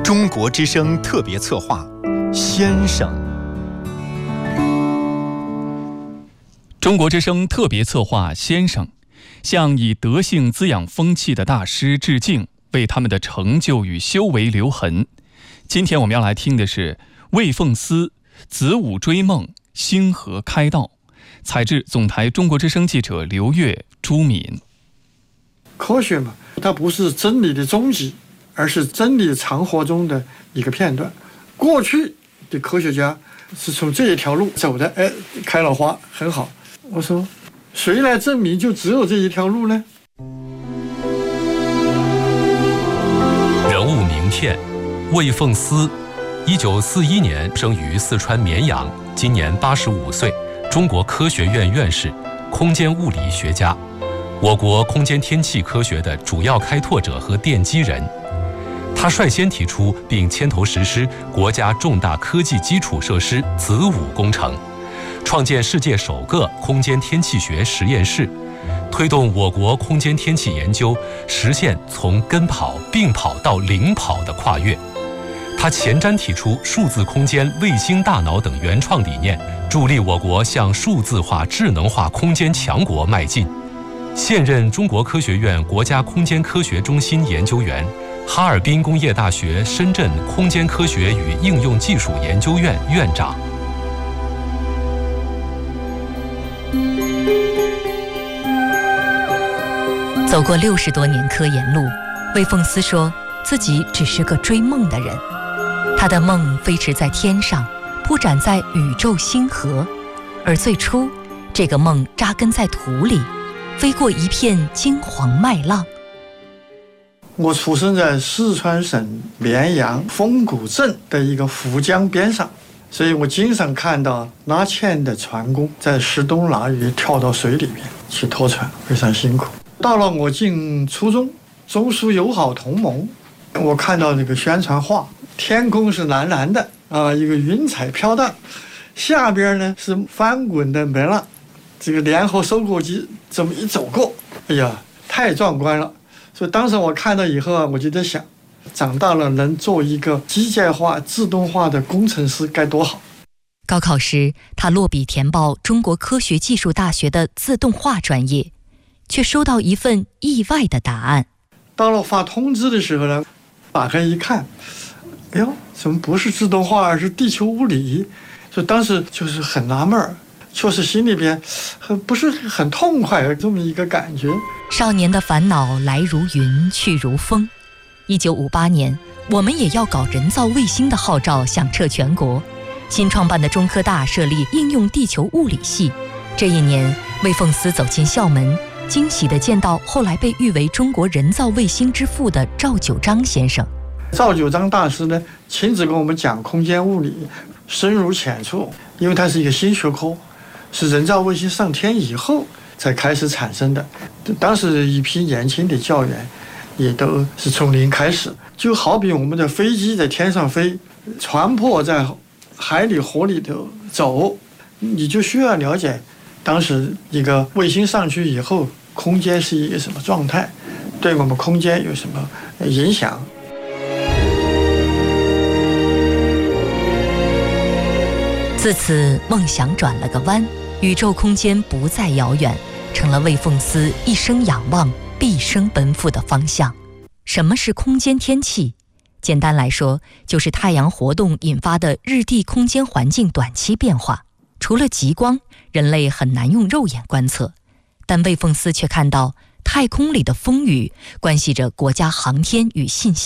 中国之声特别策划，先生。中国之声特别策划先生，向以德性滋养风气的大师致敬，为他们的成就与修为留痕。今天我们要来听的是魏凤思子午追梦，星河开道，采自总台中国之声记者刘越、朱敏。 科学嘛，它不是真理的终极，而是真理长河中的一个片段。过去的科学家是从这一条路走的，开了花，很好。我说，谁来证明就只有这一条路呢？ 人物名片：魏凤思，1941年生于四川绵阳，今年85岁，中国科学院院士，空间物理学家，我国空间天气科学的主要开拓者和奠基人。他率先提出并牵头实施国家重大科技基础设施子午工程，创建世界首个空间天气学实验室，推动我国空间天气研究实现从跟跑、并跑到领跑的跨越。他前瞻提出数字空间、卫星大脑等原创理念，助力我国向数字化、智能化空间强国迈进。现任中国科学院国家空间科学中心研究员，哈尔滨工业大学深圳空间科学与应用技术研究院院长。 走过60多年科研路，魏凤思说自己只是个追梦的人。他的梦飞驰在天上，铺展在宇宙星河，而最初这个梦扎根在土里，飞过一片金黄麦浪。 我出生在四川省绵阳丰谷镇的一个涪江边上，所以我经常看到拉纤的船工在湿冬腊雨跳到水里面去拖船，非常辛苦。到了我进初中，中苏友好同盟，我看到这个宣传画，天空是蓝蓝的一个云彩飘荡，下边呢是翻滚的梅浪，这个联合收割机这么一走过，哎呀，太壮观了。所以当时我看到以后我就在想，长大了能做一个机械化、自动化的工程师该多好。 高考时，他落笔填报中国科学技术大学的自动化专业，却收到一份意外的答案。 到了发通知的时候呢，打开一看，哎呦，怎么不是自动化，而是地球物理？所以当时就是很纳闷，确实心里边不是很痛快，这么一个感觉。 少年的烦恼来如云，去如风。1958年，我们也要搞人造卫星的号召响彻全国。新创办的中科大设立应用地球物理系。这一年，魏凤思走进校门，惊喜地见到后来被誉为中国人造卫星之父的赵九章先生。 赵九章大师呢，亲自跟我们讲空间物理，深入浅出，因为它是一个新学科，是人造卫星上天以后才开始产生的。当时一批年轻的教员也都是从零开始，就好比我们的飞机在天上飞，船舶在海里河里头走，你就需要了解当时一个卫星上去以后，空间是一个什么状态，对我们空间有什么影响。 自此，梦想转了个弯，宇宙空间不再遥远，成了魏凤思一生仰望、毕生奔赴的方向。什么是空间天气？简单来说，就是太阳活动引发的日地空间环境短期变化。除了极光，人类很难用肉眼观测，但魏凤思却看到太空里的风雨关系着国家航天与信息